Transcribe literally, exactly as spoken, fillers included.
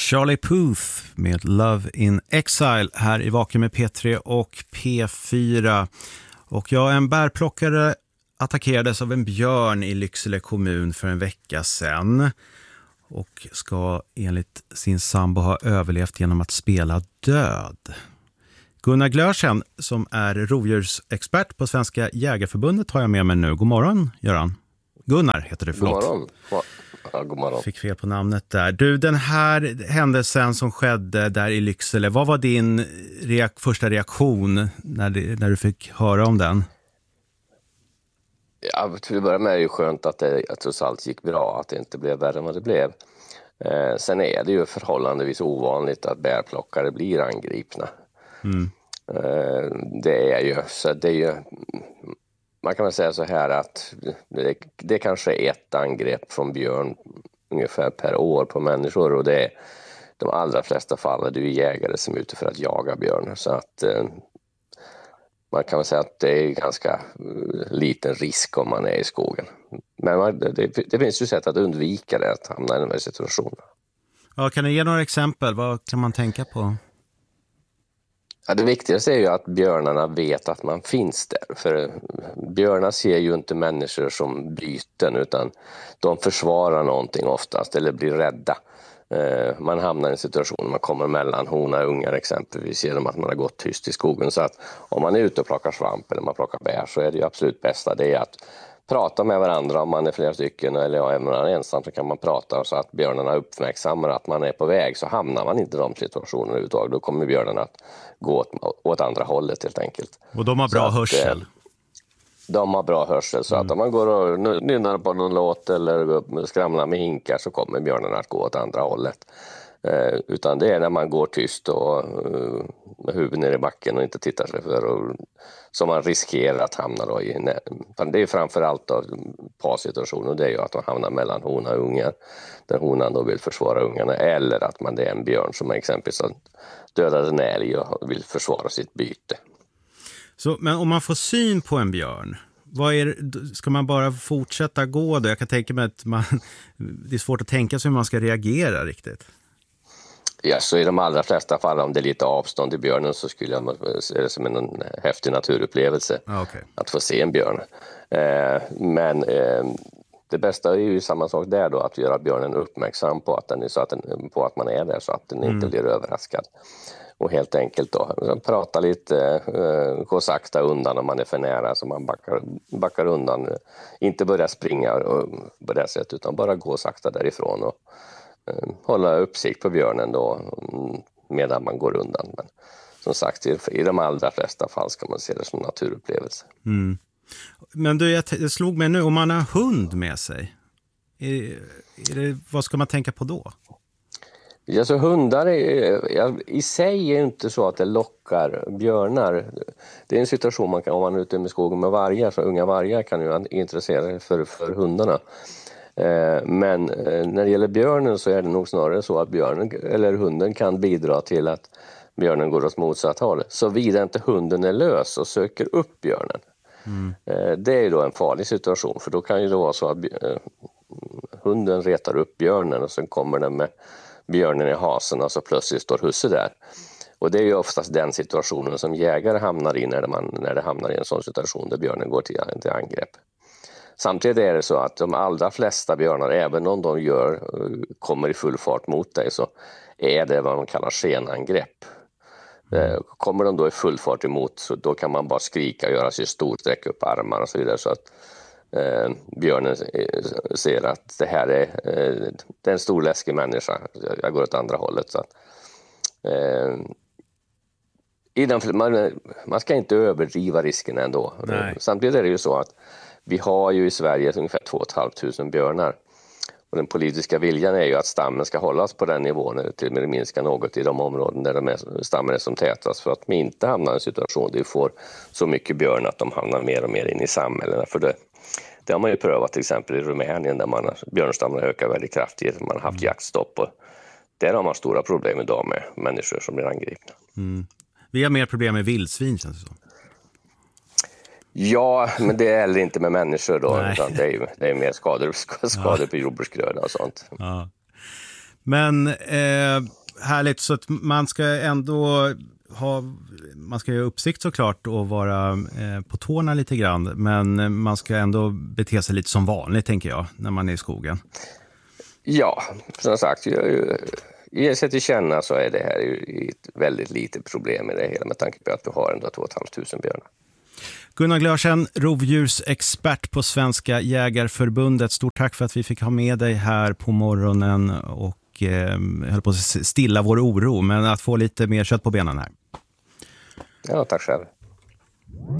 Charlie Puth med Love in Exile här i Vaken med P tre och P fyra. Och ja, en bärplockare attackerades av en björn i Lycksele kommun för en vecka sedan och ska enligt sin sambo ha överlevt genom att spela död. Gunnar Glörsen, som är rovdjursexpert på Svenska Jägarförbundet, har jag med mig nu. God morgon, Göran. Gunnar heter det, förlåt. God morgon. Ja, god morgon. Fick fel på namnet där. Du, den här händelsen som skedde där i Lycksele, vad var din reak- första reaktion när, det, när du fick höra om den? Ja, till att börja med är det ju skönt att det att trots allt gick bra, att det inte blev värre än vad det blev. Eh, sen är det ju förhållandevis ovanligt att bärplockare blir angripna. Mm. Eh, det är ju, så det är ju, man kan väl säga så här att det, det kanske är ett angrepp från björn ungefär per år på människor, och det är de allra flesta fall är det ju jägare som är ute för att jaga björn, så att eh, man kan väl säga att det är ganska liten risk om man är i skogen. Men man, det, det finns ju sätt att undvika det, att hamna i de här situationerna. Ja, kan du ge några exempel? Vad kan man tänka på? Ja, det viktigaste är ju att björnarna vet att man finns där. För björnar ser ju inte människor som byten, utan de försvarar någonting oftast eller blir rädda. Man hamnar i en situation, man kommer mellan hona och ungar exempelvis genom att man har gått tyst i skogen. Så att om man är ute och plockar svamp eller man plockar bär, så är det ju absolut bästa det är att prata med varandra. Om man är flera stycken eller ja, även om man är ensam, så kan man prata så att björnarna uppmärksammar att man är på väg, så hamnar man inte i de situationerna överhuvudtaget. Då kommer björnarna att gå åt, åt andra hållet helt enkelt. Och de har bra att, hörsel? De har bra hörsel, så mm. att om man går och nynnar på någon låt eller skramlar med hinkar, så kommer björnarna att gå åt andra hållet. Eh, utan det är när man går tyst och uh, med huvudet ner i backen och inte tittar sig för, och, som man riskerar att hamna då i. Det är framförallt parsituationen, och det är ju att man hamnar mellan hona och ungar, där honan då vill försvara ungarna, eller att man det är en björn som exempelvis har dödat en älg och vill försvara sitt byte. Så, men om man får syn på en björn, vad är det, ska man bara fortsätta gå då? Jag kan tänka mig att man, det är svårt att tänka sig hur man ska reagera riktigt. Ja, så i de allra flesta fall, om det är lite avstånd till björnen, så skulle jag se det som en häftig naturupplevelse okay. att få se en björn. Eh, men eh, det bästa är ju samma sak där då, att göra björnen uppmärksam på att, den är, så att, den, på att man är där, så att den mm. inte blir överraskad. Och helt enkelt då prata lite, eh, gå sakta undan om man är för nära, så man backar, backar undan. Inte börja springa och, på det sättet, utan bara gå sakta därifrån och eh, hålla uppsikt på björnen då medan man går undan. Men som sagt, i, i de allra flesta fall ska man se det som naturupplevelse. Mm. Men du, jag, t- jag slog mig nu, om man har hund med sig, är, är det, vad ska man tänka på då? Ja, så hundar är, ja, i sig är inte så att det lockar björnar. Det är en situation man kan, om man är ute med skogen med vargar, så unga vargar kan ju intressera sig för, för hundarna. Eh, men eh, när det gäller björnen, så är det nog snarare så att björnen eller hunden kan bidra till att björnen går åt motsatt håll. Så vidare inte hunden är lös och söker upp björnen. Mm. Eh, det är ju då en farlig situation, för då kan ju det vara så att eh, hunden retar upp björnen, och sen kommer den med björnen i hasen, och så plötsligt står husse där. Och det är ju oftast den situationen som jägare hamnar i när, man, när det hamnar i en sån situation där björnen går till, till angrepp. Samtidigt är det så att de allra flesta björnar, även om de gör, kommer i full fart mot dig, så är det vad man kallar skenangrepp. Mm. Kommer de då i full fart emot, så då kan man bara skrika och göra sig stor, sträcka upp armar och så vidare, så att Eh, björnen ser att det här är, eh, det är en stor läskig människa, jag går åt andra hållet. Så att, eh, i den, man, man ska inte överdriva risken ändå. Nej. Samtidigt är det ju så att vi har ju i Sverige ungefär två och ett halvt tusen björnar, och den politiska viljan är ju att stammen ska hållas på den nivån, eller till och med minska något i de områden där de är, stammen är som tätast, för att vi inte hamnar i en situation där vi får så mycket björn att de hamnar mer och mer in i samhällena. För det Det har man ju prövat till exempel i Rumänien, där man, björnstammarna ökar väldigt kraftigt. Man har haft mm. jaktstopp, och där har man stora problem idag med människor som blir angripna. Mm. Vi har mer problem med vildsvin, känns det så. Ja, men det är heller inte med människor då, utan det är, det är mer skador, skador ja. på jordbruksgröda och sånt. Ja. Men eh, härligt, så att man ska ändå ha, man ska ju uppsikt såklart och vara eh, på tårna lite grann, men man ska ändå bete sig lite som vanligt, tänker jag, när man är i skogen. Ja, som sagt, ge sig till känna, så är det här ju ett väldigt litet problem i det hela, med tanke på att vi har ändå två och ett halvt tusen björnar. Gunnar Glörsen, rovdjursexpert på Svenska Jägarförbundet. Stort tack för att vi fick ha med dig här på morgonen och eh, höll på att stilla vår oro, men att få lite mer kött på benen här. Ja, tack själv.